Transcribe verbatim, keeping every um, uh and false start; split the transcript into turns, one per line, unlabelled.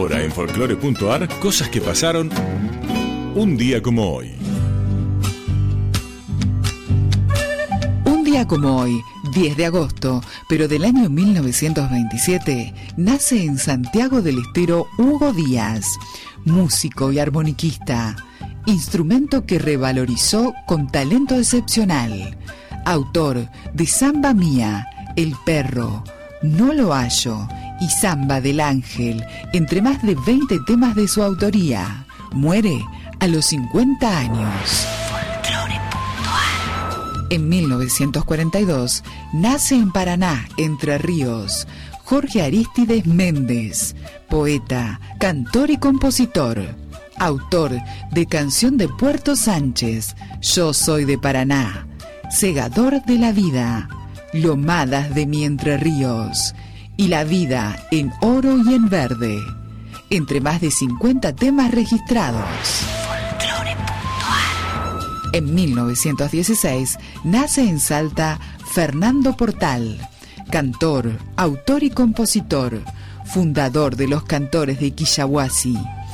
Ahora en folclore punto ar, cosas que pasaron un día como hoy.
Un día como hoy, diez de agosto, pero del año mil novecientos veintisiete, nace en Santiago del Estero Hugo Díaz, músico y armoniquista, instrumento que revalorizó con talento excepcional, autor de Samba Mía, El Perro, No lo hallo y Samba del Ángel, entre más de veinte temas de su autoría. Muere a los cincuenta años. En mil novecientos cuarenta y dos nace en Paraná, Entre Ríos, Jorge Arístides Méndez, poeta, cantor y compositor, autor de Canción de Puerto Sánchez, Yo soy de Paraná, Segador de la Vida, Lomadas de mi Entre Ríos y La Vida en Oro y en Verde, entre más de cincuenta temas registrados. En mil novecientos dieciséis nace en Salta Fernando Portal, cantor, autor y compositor, fundador de los Cantores de Quillahuasi.